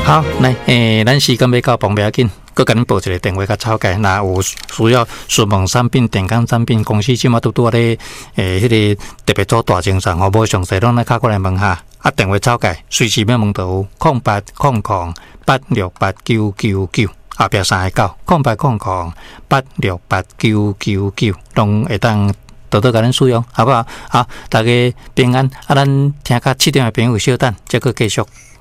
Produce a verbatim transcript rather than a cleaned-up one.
好，来，诶、欸，咱时间要到，旁边紧，佮甲恁报一个电话甲草解。若有需要询问产品、电工产品，公司即马拄拄咧，诶、欸，迄、那个特别做大精算，吼，无详细，拢来敲过来问下。啊，电话草解，随时要问到有空八空空八六八九九九，后壁三个九，空八空空八六八九九九，拢会当多多甲恁使用，好不好？好，大家平安。啊，咱听甲七点的朋友稍等，再佫继续。